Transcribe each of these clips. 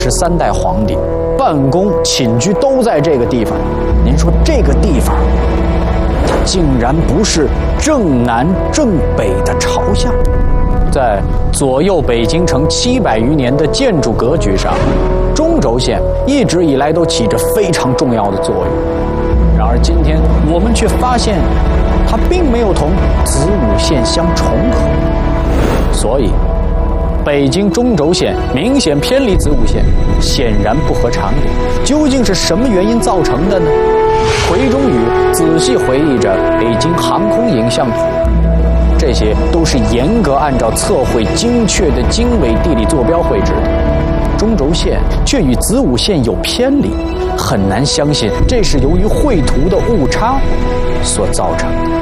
是3代皇帝，办公寝居都在这个地方。您说这个地方，它竟然不是正南正北的朝向？在左右北京城700余年的建筑格局上，中轴线一直以来都起着非常重要的作用。然而今天我们却发现，它并没有同子午线相重合，所以北京中轴线明显偏离子午线，显然不合常理。究竟是什么原因造成的呢？奎中宇仔细回忆着北京航空影像图，这些都是严格按照测绘精确的经纬地理坐标绘制的，中轴线却与子午线有偏离，很难相信这是由于绘图的误差所造成的。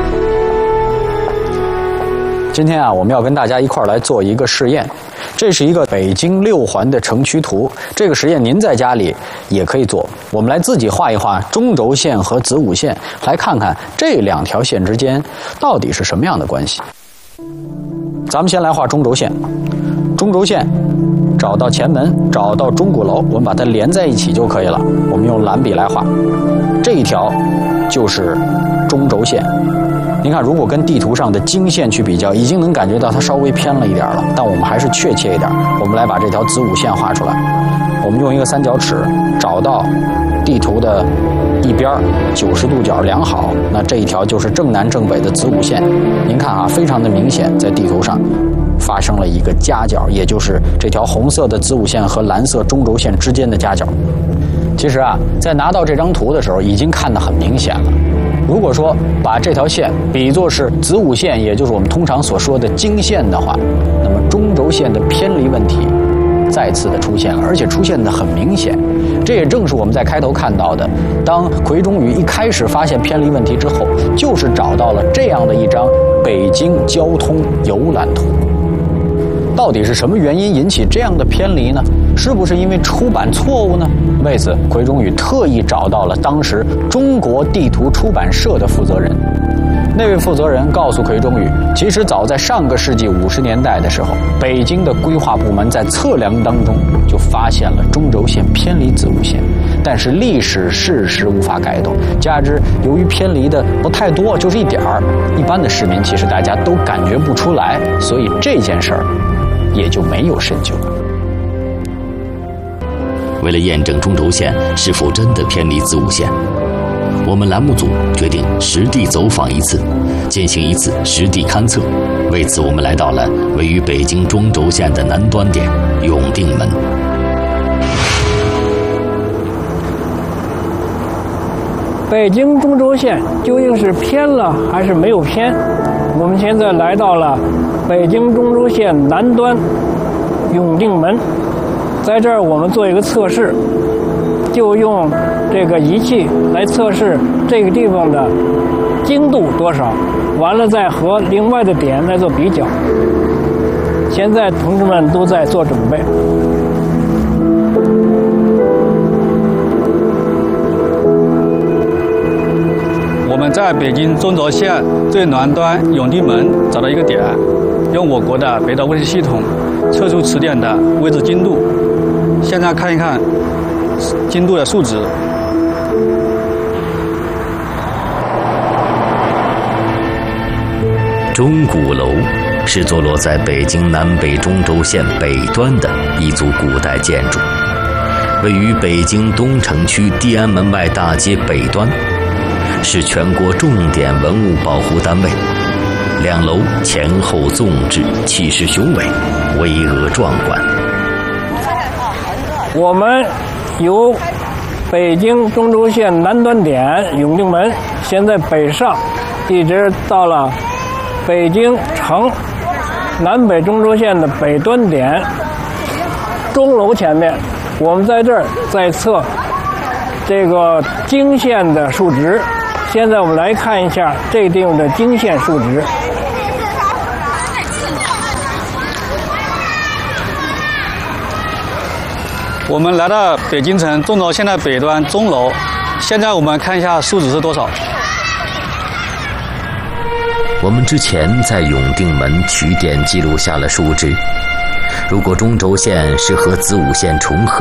今天我们要跟大家一块儿来做一个试验，这是一个北京6环的城区图。这个实验您在家里也可以做，我们来自己画一画中轴线和子午线，来看看这2条线之间到底是什么样的关系。咱们先来画中轴线，中轴线找到前门，找到钟鼓楼，我们把它连在一起就可以了。我们用蓝笔来画，这一条就是中轴线。您看，如果跟地图上的经线去比较，已经能感觉到它稍微偏了一点了，但我们还是确切一点。我们来把这条子午线画出来，我们用一个3角尺找到地图的一边90度角量好，那这一条就是正南正北的子午线。您看非常的明显，在地图上发生了一个夹角，也就是这条红色的子午线和蓝色中轴线之间的夹角。其实在拿到这张图的时候已经看得很明显了。如果说把这条线比作是子午线，也就是我们通常所说的经线的话，那么中轴线的偏离问题再次的出现了，而且出现的很明显。这也正是我们在开头看到的，当奎中宇一开始发现偏离问题之后，就是找到了这样的一张北京交通游览图。到底是什么原因引起这样的偏离呢？是不是因为出版错误呢？为此，奎中宇特意找到了当时中国地图出版社的负责人。那位负责人告诉奎中宇，其实早在上个世纪50年代的时候，北京的规划部门在测量当中就发现了中轴线偏离子午线，但是历史事实无法改动，加之由于偏离的不太多，就是一点儿，一般的市民其实大家都感觉不出来，所以这件事儿也就没有深究。 为了验证中轴线是否真的偏离子午线，我们栏目组决定实地走访一次，进行一次实地勘测。为此，我们来到了位于北京中轴线的南端点永定门。 北京中轴线究竟是偏了还是没有偏？我们现在来到了北京中轴线南端永定门，在这儿我们做一个测试，就用这个仪器来测试这个地方的经度多少，完了再和另外的点来做比较。现在同志们都在做准备。 我们在北京中轴线最南端永定门找到一个点，用我国的北斗卫星系统测出此点的位置经度。现在看一看经度的数值。 钟鼓楼是坐落在北京南北中轴线北端的一组古代建筑，位于北京东城区地安门外大街北端，是全国重点文物保护单位。两楼前后纵置，气势雄伟，巍峨壮观。 我们由北京中轴线南端点永定门，现在北上，一直到了北京城南北中轴线的北端点钟楼前面。我们在这儿在测这个经线的数值。现在我们来看一下这个地方的经线数值。 我们来到北京城中轴线的北端钟楼，现在我们看一下数值是多少。 我们之前在永定门取点记录下了数值， 如果中轴线是和子午线重合，